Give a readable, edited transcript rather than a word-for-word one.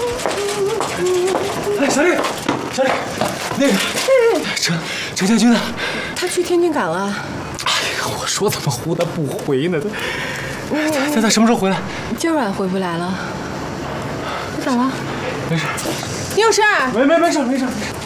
哎，小丽，那个程家军呢？ 他去天津港了。 哎呀，我说怎么忽的不回呢？他什么时候回来？ 今晚回不来了。他咋了？ 没事。 你有事儿？ 没事。